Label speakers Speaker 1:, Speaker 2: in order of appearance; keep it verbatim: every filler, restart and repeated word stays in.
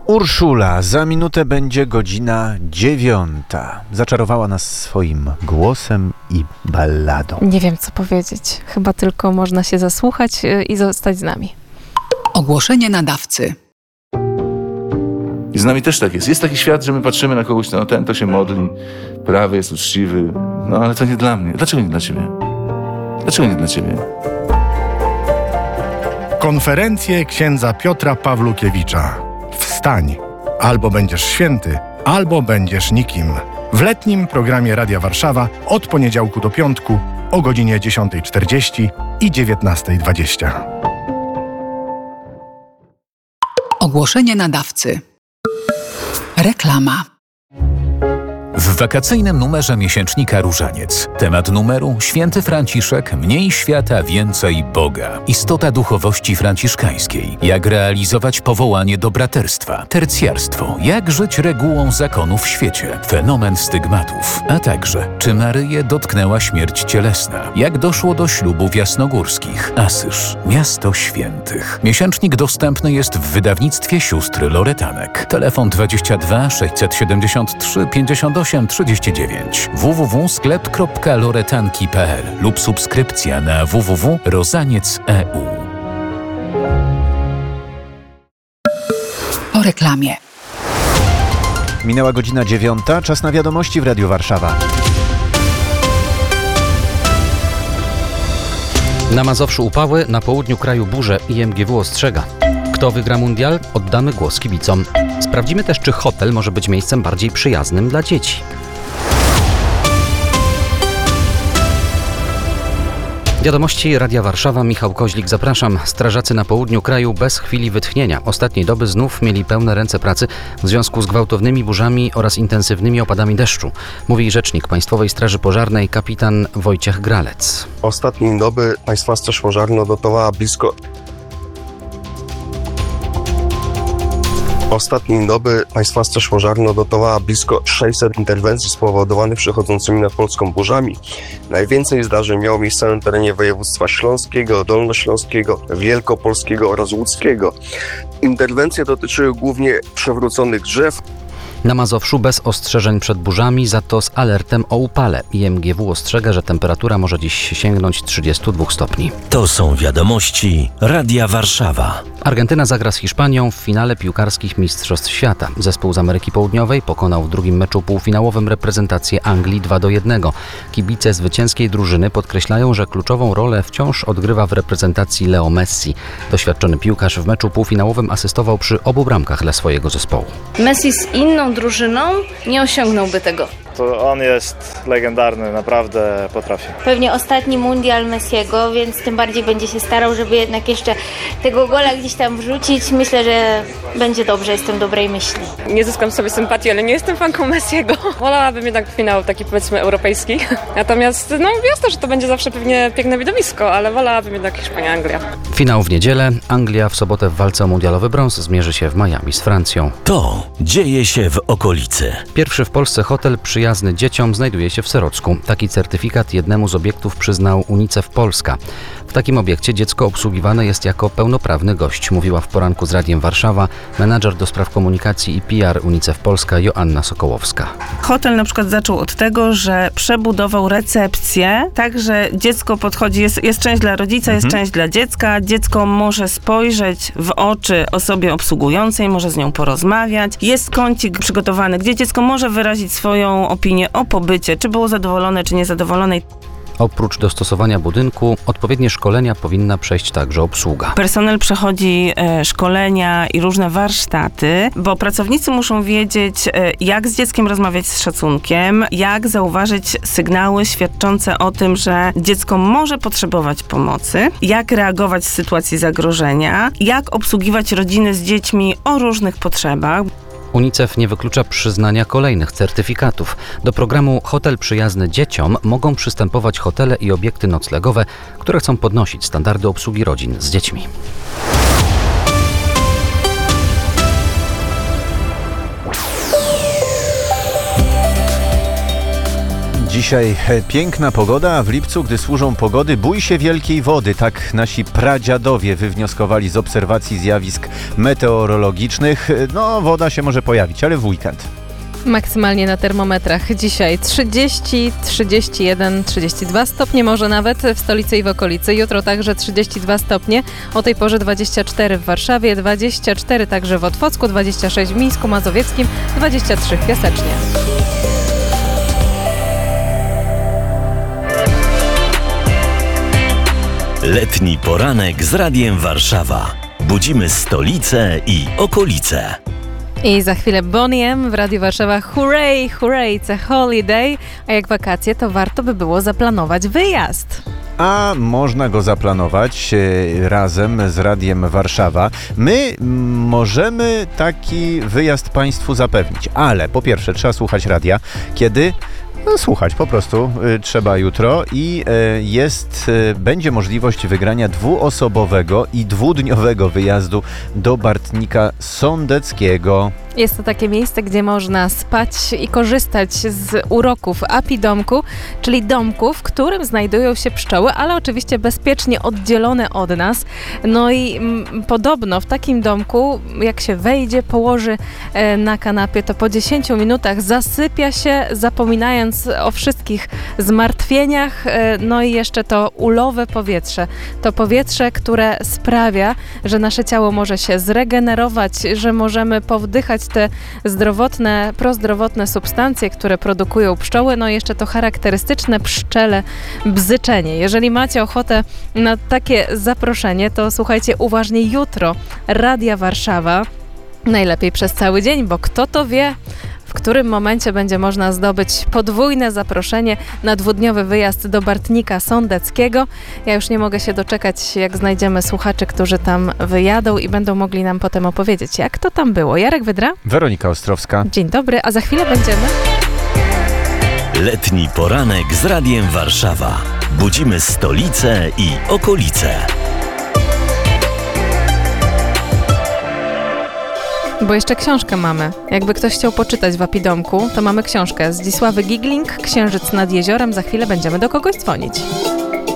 Speaker 1: Urszula, za minutę będzie godzina dziewiąta. Zaczarowała nas swoim głosem i balladą.
Speaker 2: Nie wiem, co powiedzieć. Chyba tylko można się zasłuchać i zostać z nami.
Speaker 3: Ogłoszenie nadawcy.
Speaker 4: I z nami też tak jest. Jest taki świat, że my patrzymy na kogoś, no ten to się modli, prawy jest uczciwy, no ale to nie dla mnie. Dlaczego nie dla ciebie? Dlaczego nie dla ciebie?
Speaker 5: Konferencje księdza Piotra Pawlukiewicza. Wstań! Albo będziesz święty, albo będziesz nikim. W letnim programie Radia Warszawa od poniedziałku do piątku o godzinie dziesiąta czterdzieści i dziewiętnasta dwadzieścia.
Speaker 3: Ogłoszenie nadawcy. Reklama.
Speaker 6: W wakacyjnym numerze miesięcznika Różaniec. Temat numeru: Święty Franciszek, mniej świata, więcej Boga. Istota duchowości franciszkańskiej. Jak realizować powołanie do braterstwa. Tercjarstwo. Jak żyć regułą zakonu w świecie. Fenomen stygmatów. A także, czy Maryję dotknęła śmierć cielesna. Jak doszło do ślubów jasnogórskich. Asyż. Miasto świętych. Miesięcznik dostępny jest w wydawnictwie sióstr Loretanek. Telefon dwadzieścia dwa sześćset siedemdziesiąt trzy pięćdziesiąt osiem trzydzieści dziewięć w w w kropka sklep kropka loretanki kropka p l lub subskrypcja na w w w kropka rozaniec kropka e u.
Speaker 3: Po reklamie.
Speaker 1: Minęła godzina dziewiąta, czas na wiadomości w Radiu Warszawa.
Speaker 7: Na Mazowszu upały, na południu kraju burze. I M G W ostrzega. Kto wygra mundial? Oddamy głos kibicom. Sprawdzimy też, czy hotel może być miejscem bardziej przyjaznym dla dzieci. Wiadomości Radia Warszawa, Michał Koźlik, zapraszam. Strażacy na południu kraju bez chwili wytchnienia. Ostatniej doby znów mieli pełne ręce pracy w związku z gwałtownymi burzami oraz intensywnymi opadami deszczu. Mówi rzecznik Państwowej Straży Pożarnej kapitan Wojciech Gralec.
Speaker 8: Ostatniej doby Państwowa Straż Pożarna odnotowała blisko Ostatniej doby Państwowa Straż Pożarna odnotowała blisko sześćset interwencji spowodowanych przechodzącymi nad Polską burzami. Najwięcej zdarzeń miało miejsce na terenie województwa śląskiego, dolnośląskiego, wielkopolskiego oraz łódzkiego. Interwencje dotyczyły głównie przewróconych drzew.
Speaker 7: Na Mazowszu bez ostrzeżeń przed burzami, za to z alertem o upale. I M G W ostrzega, że temperatura może dziś sięgnąć trzydziestu dwóch stopni.
Speaker 9: To są wiadomości Radia Warszawa.
Speaker 7: Argentyna zagra z Hiszpanią w finale piłkarskich Mistrzostw Świata. Zespół z Ameryki Południowej pokonał w drugim meczu półfinałowym reprezentację Anglii dwa do jednego. Kibice zwycięskiej drużyny podkreślają, że kluczową rolę wciąż odgrywa w reprezentacji Leo Messi. Doświadczony piłkarz w meczu półfinałowym asystował przy obu bramkach dla swojego zespołu.
Speaker 10: Messi z inną drużyną nie osiągnąłby tego.
Speaker 11: To on jest legendarny, naprawdę potrafi.
Speaker 12: Pewnie ostatni mundial Messiego, więc tym bardziej będzie się starał, żeby jednak jeszcze tego gola gdzieś tam wrzucić. Myślę, że będzie dobrze, jestem dobrej myśli.
Speaker 13: Nie zyskam sobie sympatii, ale nie jestem fanką Messiego. Wolałabym jednak finał taki, powiedzmy, europejski. Natomiast no jasne, że to będzie zawsze pewnie piękne widowisko, ale wolałabym jednak Hiszpania-Anglia.
Speaker 7: Finał w niedzielę. Anglia w sobotę w walce o mundialowy brąz zmierzy się w Miami z Francją.
Speaker 9: To dzieje się w okolicy.
Speaker 7: Pierwszy w Polsce hotel przyjazny dzieciom znajduje się w Serocku. Taki certyfikat jednemu z obiektów przyznał UNICEF Polska. W takim obiekcie dziecko obsługiwane jest jako pełnoprawny gość, mówiła w poranku z Radiem Warszawa menadżer do spraw komunikacji i P R UNICEF Polska Joanna Sokołowska.
Speaker 14: Hotel na przykład zaczął od tego, że przebudował recepcję, tak, że dziecko podchodzi, jest, jest część dla rodzica, jest mhm. część dla dziecka. Dziecko może spojrzeć w oczy osobie obsługującej, może z nią porozmawiać. Jest kącik przygotowany, gdzie dziecko może wyrazić swoją opinię o pobycie, czy było zadowolone, czy niezadowolone.
Speaker 7: Oprócz dostosowania budynku, odpowiednie szkolenia powinna przejść także obsługa.
Speaker 14: Personel przechodzi e, szkolenia i różne warsztaty, bo pracownicy muszą wiedzieć, e, jak z dzieckiem rozmawiać z szacunkiem, jak zauważyć sygnały świadczące o tym, że dziecko może potrzebować pomocy, jak reagować w sytuacji zagrożenia, jak obsługiwać rodziny z dziećmi o różnych potrzebach.
Speaker 7: UNICEF nie wyklucza przyznania kolejnych certyfikatów. Do programu Hotel Przyjazny Dzieciom mogą przystępować hotele i obiekty noclegowe, które chcą podnosić standardy obsługi rodzin z dziećmi.
Speaker 1: Dzisiaj piękna pogoda, a w lipcu, gdy służą pogody, bój się wielkiej wody. Tak nasi pradziadowie wywnioskowali z obserwacji zjawisk meteorologicznych. No, woda się może pojawić, ale w weekend.
Speaker 2: Maksymalnie na termometrach dzisiaj trzydzieści, trzydzieści jeden, trzydzieści dwa stopnie, może nawet w stolicy i w okolicy. Jutro także trzydzieści dwa stopnie, o tej porze dwadzieścia cztery w Warszawie, dwadzieścia cztery także w Otwocku, dwadzieścia sześć w Mińsku Mazowieckim, dwadzieścia trzy w Piasecznie.
Speaker 9: Letni poranek z Radiem Warszawa. Budzimy stolicę i okolice.
Speaker 2: I za chwilę Bonnie M w Radiu Warszawa. Hooray, hooray, it's a holiday. A jak wakacje, to warto by było zaplanować wyjazd.
Speaker 1: A można go zaplanować e, razem z Radiem Warszawa. My m, możemy taki wyjazd Państwu zapewnić, ale po pierwsze trzeba słuchać radia, kiedy... No, słuchać po prostu y, trzeba jutro i y, jest, y, będzie możliwość wygrania dwuosobowego i dwudniowego wyjazdu do Bartnika Sądeckiego.
Speaker 2: Jest to takie miejsce, gdzie można spać i korzystać z uroków apidomku, czyli domku, w którym znajdują się pszczoły, ale oczywiście bezpiecznie oddzielone od nas. No i m, podobno w takim domku, jak się wejdzie, położy e, na kanapie, to po dziesięciu minutach zasypia się, zapominając o wszystkich zmartwieniach. E, no i jeszcze to ulowe powietrze. To powietrze, które sprawia, że nasze ciało może się zregenerować, że możemy powdychać te zdrowotne, prozdrowotne substancje, które produkują pszczoły, no i jeszcze to charakterystyczne pszczele bzyczenie. Jeżeli macie ochotę na takie zaproszenie, to słuchajcie uważnie jutro Radia Warszawa, najlepiej przez cały dzień, bo kto to wie, w którym momencie będzie można zdobyć podwójne zaproszenie na dwudniowy wyjazd do Bartnika Sądeckiego. Ja już nie mogę się doczekać, jak znajdziemy słuchaczy, którzy tam wyjadą i będą mogli nam potem opowiedzieć, jak to tam było. Jarek Wydra.
Speaker 1: Weronika Ostrowska.
Speaker 2: Dzień dobry, a za chwilę będziemy...
Speaker 9: Letni poranek z Radiem Warszawa. Budzimy stolicę i okolice.
Speaker 2: Bo jeszcze książkę mamy. Jakby ktoś chciał poczytać w apidomku, to mamy książkę Zdzisławy Gigling, Księżyc nad jeziorem. Za chwilę będziemy do kogoś dzwonić.